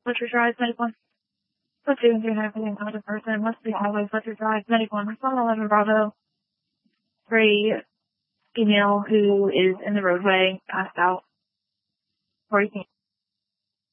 Butcher Drive, Medic 1. Put 2 and 3 everything on the person. Must be highway, Butcher Drive, Medic 1. Respond 11 Bravo. 3 female who is in the roadway, passed out. 40